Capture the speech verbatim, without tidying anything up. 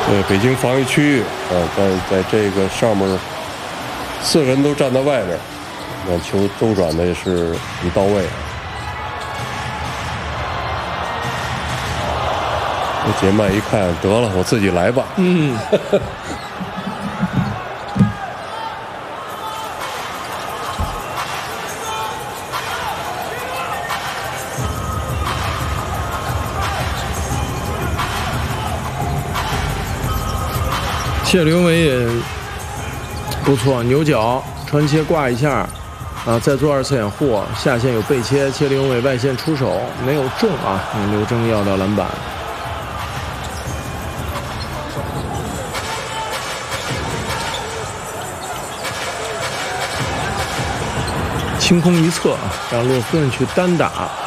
对，北京防御区域啊，在在这个上面，四个人都站在外边，那球周转的也是很到位。这杰曼一看，得了，我自己来吧。 嗯。谢刘伟也不错，牛角传切挂一下，啊，再做二次掩护，下线有背切，谢刘伟外线出手没有中啊，刘铮要到篮板。清空一侧，让洛夫顿去单打。